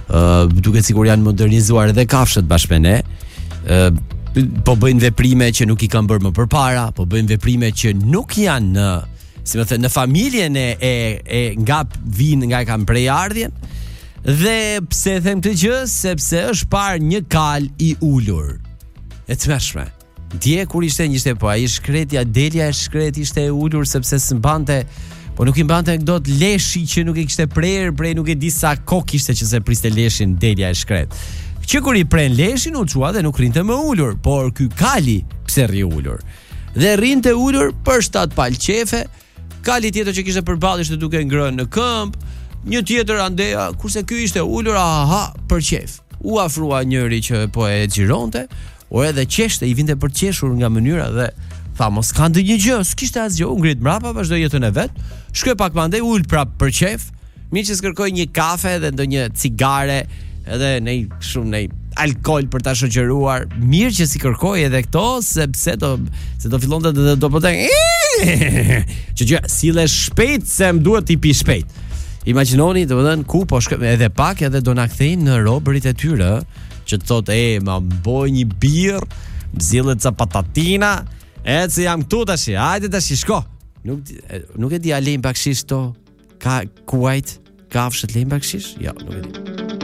duket sikur janë modernizuar edhe kafshët bashkë me ne. Po bëjnë veprime që nuk i kanë bërë më përpara, po bëjnë veprime që nuk janë në familjen e nga vinë, nga e kanë prej ardhjen. Dhe pse them këtë gjë? Sepse është parë një kal i ulur. E tmeshme. Dje kur ishte po ai shkretja, Delia e shkret ishte e ulur sepse s'mbante, po nuk i mbante dot leshi që nuk i kishte prej nuk e di sa kohë kishte që se priste leshin Delia e shkret. Që kur i pren leshin u çua dhe nuk rrinte më ulur, por ky kali pse rri ulur? Dhe rrinte ulur për 7 palë qefe. Kali tjetër që kishte përballë ishte duke ngrënë në këmbë, një tjetër andeja, kurse ky ishte ulur për qef. U afrua njëri që po e xhironte, o edhe qeshte, i vinte për qeshur nga mënyra dhe tha mos ka ndonjë gjë, s'kishte asgjë, u ngrit mbrapa, vazhdoi jetën e vet. Shkoi pak më andej, ul prap për qef. Mirë që s'kërkoi një kafe dhe ndonjë cigare, edhe nej alkool për ta shoqëruar. Mirë që si kërkoi edhe këto, sepse do fillonte do po të që sille shpejt se më duhet t'i pi shpejt. Imagjinoni, domethënë ku po shkoj edhe pak edhe do na kthejnë në robërit e tyre, që të thotë ma mboj një birr, mzillet ca patatina, se jam këtu tash. Hajde tash shko. Nuk e di a lejm bakshish to ka kuajt, kafshët lejm bakshish? Jo, nuk e di.